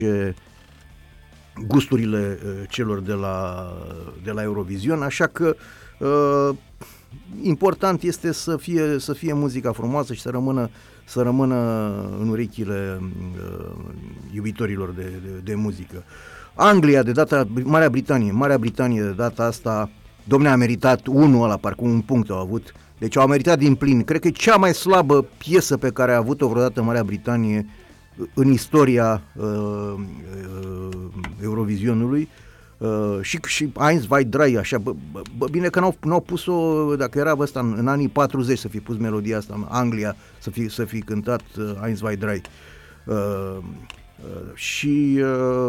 gusturile celor de la Eurovision, așa că important este să fie muzica frumoasă și să rămână în urechile iubitorilor de muzică. Anglia Marea Britanie de data asta, domne, a meritat unul ăla, parcă un punct au avut, deci au meritat din plin. Cred că e cea mai slabă piesă pe care a avut-o vreodată Marea Britanie în istoria Eurovisionului. Și Eins, Zwei, Drei, așa, bine că n-au pus-o, dacă era ăsta în anii 40 să fi pus melodia asta, Anglia, să fi cântat Eins, Zwei, Drei. Și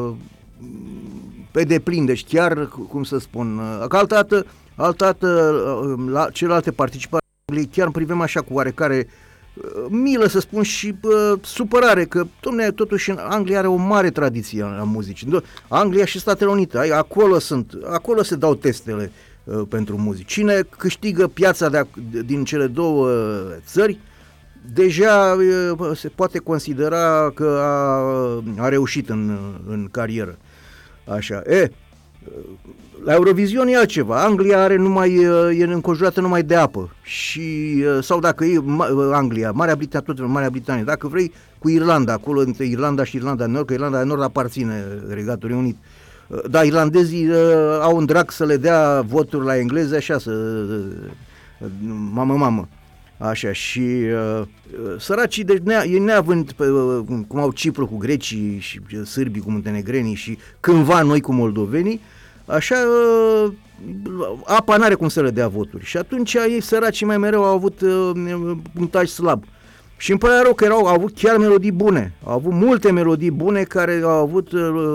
pe deplin, deci chiar, cum să spun, că altădată la celelalte participanți chiar privim așa cu oarecare milă, să spun, și supărare, că, dom'le, totuși Anglia are o mare tradiție a muzicii. Anglia și Statele Unite, acolo se dau testele pentru muzici. Cine câștigă piața din cele două țări, deja se poate considera că a reușit în carieră. Așa. La Eurovision e altceva. Anglia e înconjurată numai de apă. Sau dacă e Anglia, Marea Britanie, dacă vrei, cu Irlanda, acolo între Irlanda și Irlanda de Nord, că Irlanda de Nord aparține Regatului Unit. Dar irlandezii au un drac să le dea voturi la engleze, așa, mamă. Așa, și săracii, deci neavând, cum au Cipru cu grecii și sârbii cu muntenegrenii și cândva noi cu moldovenii, așa, apa n-are cum să le dea voturi. Și atunci ei, săracii, mai mereu au avut punctaj slab. Și îmi pare rău că au avut chiar melodii bune. Au avut multe melodii bune care au avut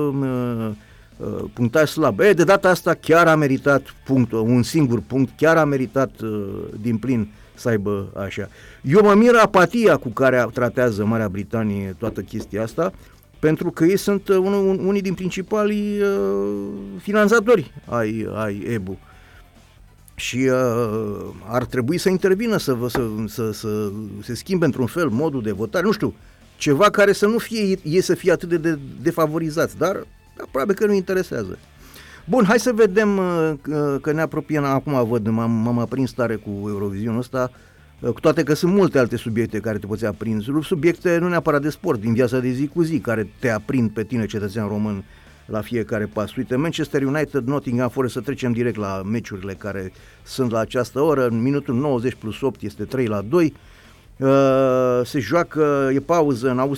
punctaj slab. De data asta chiar a meritat un singur punct, chiar a meritat din plin să aibă așa. Eu mă mir apatia cu care tratează Marea Britanie toată chestia asta, pentru că ei sunt unii din principalii finanțatori ai EBU. Și ar trebui să intervină, să se schimbe într-un fel modul de votare, nu știu, ceva care să nu fie ei să fie atât de defavorizați, dar probabil că nu interesează. Bun, hai să vedem, că ne apropiem, acum văd, m-am aprins tare cu Eurovisionul ăsta, cu toate că sunt multe alte subiecte care te poți aprinde, subiecte nu neapărat de sport, din viața de zi cu zi, care te aprind pe tine, cetățean român, la fiecare pas. Uite, Manchester United, Nottingham Forest, să trecem direct la meciurile care sunt la această oră. În minutul 90 plus 8 este 3-2. Se joacă, e pauză în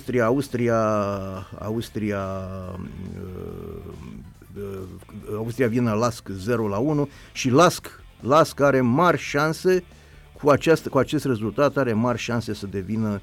Austria Viena Lask 0-1 și Lask are mari șanse cu acest rezultat, are mari șanse să devină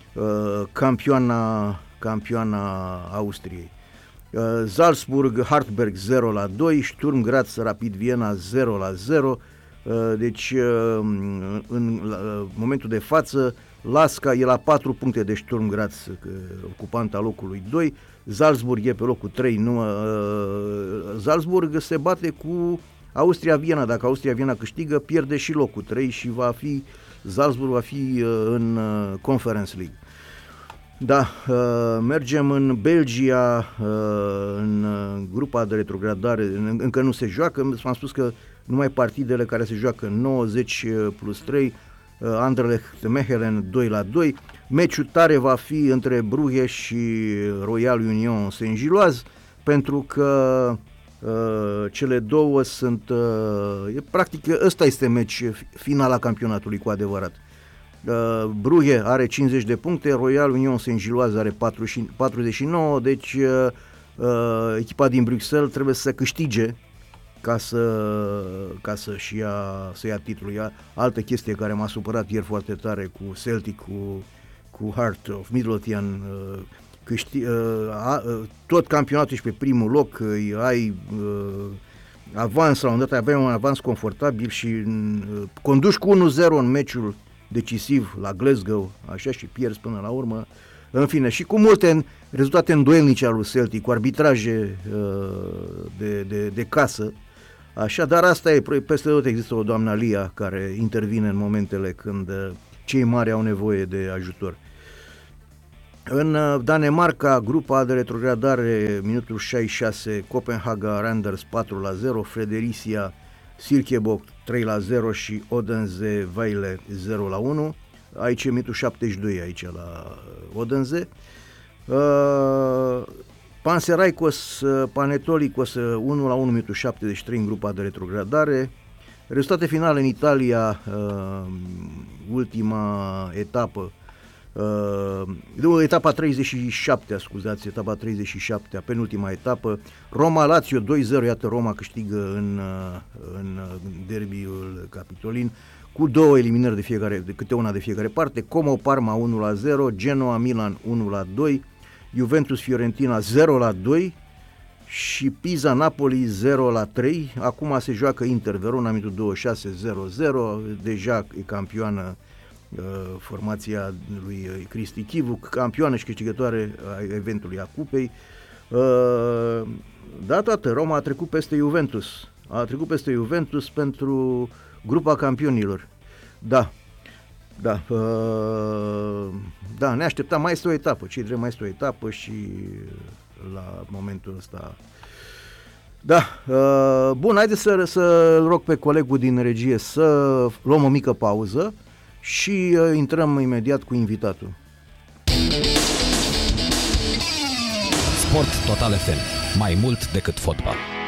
campioana Austriei. Salzburg Hartberg 0-2, Sturm Graz Rapid Viena 0-0. Deci în momentul de față Laska e la 4 puncte de Sturm Graz, ocupanta locului 2. Salzburg e pe locul 3. Salzburg se bate cu Austria Viena. Dacă Austria Viena câștigă, pierde și locul 3 și Salzburg va fi în Conference League. Da, mergem în Belgia, în grupa de retrogradare, încă nu se joacă, v-am spus că numai partidele care se joacă 90 plus 3, Anderlecht Mechelen 2-2, meciul tare va fi între Brugge și Royal Union Saint-Gilloise, pentru că cele două sunt, practic ăsta este meci finala campionatului cu adevărat. Brugge are 50 de puncte, Royal Union Saint-Gilloise are 49, deci echipa din Bruxelles trebuie să câștige ca să ia titlul. Altă chestie care m-a supărat ieri foarte tare cu Celtic, cu Heart of Midlothian, tot campionatul și pe primul loc, ai avans, la un dat aveai un avans confortabil și conduci cu 1-0 în meciul decisiv la Glasgow, așa, și pierzi până la urmă. În fine, și cu multe rezultate îndoielnice al lui Celtic, cu arbitraje de casă, așa, dar asta e, peste tot există o doamnă Lia care intervine în momentele când cei mari au nevoie de ajutor. În Danemarca, grupa de retrogradare, minutul 66, Copenhaga Randers 4-0, Fredericia Silkeborg 3-0 și Odense Vejle 0-1. Aici e minutul 72, aici la Odense. Panseraikos Panetolikos 1-1, minutul 73 în grupa de retrogradare. Rezultate finale în Italia, ultima etapă, etapa 37, scuzați, etapa 37, penultima etapă, Roma-Lazio 2-0, iată Roma câștigă în derbiul capitolin, cu 2 eliminări de câte una de fiecare parte, Como-Parma 1-0, Genoa-Milan 1-2, Juventus-Fiorentina 0-2 și Pisa-Napoli 0-3. Acum se joacă Inter-Verona, minutul 26, 0-0, deja e campioană formația lui Cristi Chivu, campioană și câștigătoare a eventului, a cupei. Da, toată Roma a trecut peste Juventus pentru grupa campionilor. Da, ne așteptam, mai este o etapă, cei drept mai este o etapă și la momentul ăsta. Da, bun, haideți să rog pe colegul din regie să luăm o mică pauză și intrăm imediat cu invitatul. Sport Total FM. Mai mult decât fotbal.